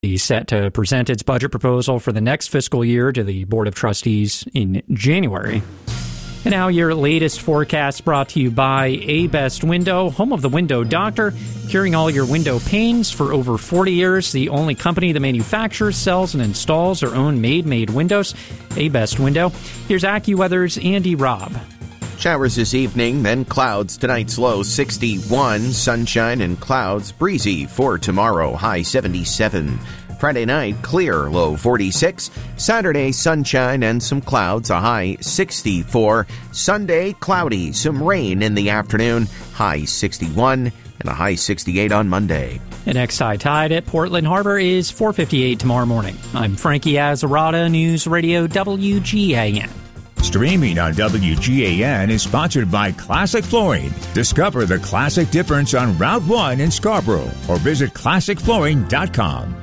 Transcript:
Is set to present its budget proposal for the next fiscal year to the Board of Trustees in January. And now your latest forecast brought to you by A-Best Window, home of the window doctor, curing all your window pains for over 40 years. The only company that manufactures, sells, and installs their own made windows. A-Best Window. Here's AccuWeather's Andy Robb. Showers this evening, then clouds. Tonight's low 61, sunshine and clouds, breezy for tomorrow, high 77. Friday night, clear, low 46. Saturday, sunshine and some clouds, a high 64. Sunday, cloudy, some rain in the afternoon, high 61, and a high 68 on Monday. The next high tide at Portland Harbor is 4:58 tomorrow morning. I'm Frankie Azzarata, News Radio WGAN. Streaming on WGAN is sponsored by Classic Flooring. Discover the classic difference on Route 1 in Scarborough or visit classicflooring.com.